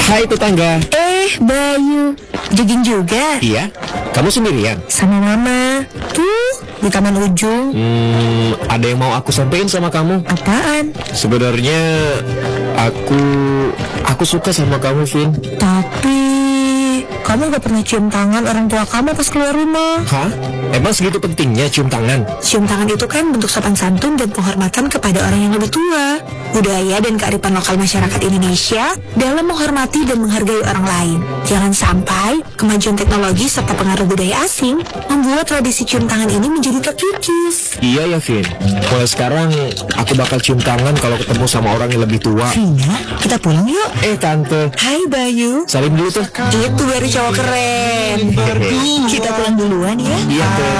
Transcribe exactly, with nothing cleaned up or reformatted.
Hai tetangga. Eh, Bayu, jogging juga? Iya, kamu sendirian? Sama mama. Tuh, di taman ujung. Hmm, ada yang mau aku sampaikan sama kamu. Apaan? Sebenarnya aku aku suka sama kamu, Vin. Tapi kamu gak pernah cium tangan orang tua kamu pas keluar rumah. Hah? Emang segitu pentingnya cium tangan? Cium tangan itu kan bentuk sopan santun dan penghormatan kepada orang yang lebih tua. Budaya dan kearifan lokal masyarakat Indonesia dalam menghormati dan menghargai orang lain. Jangan sampai kemajuan teknologi serta pengaruh budaya asing membuat tradisi cium tangan ini menjadi terkikis. Iya ya, Vin. Mulai sekarang aku bakal cium tangan kalau ketemu sama orang yang lebih tua. Vina, kita pulang yuk. Eh tante, Hai Bayu. salim dulu tuh. Itu baru cowok keren. Kita pulang duluan ya. Iya tuh.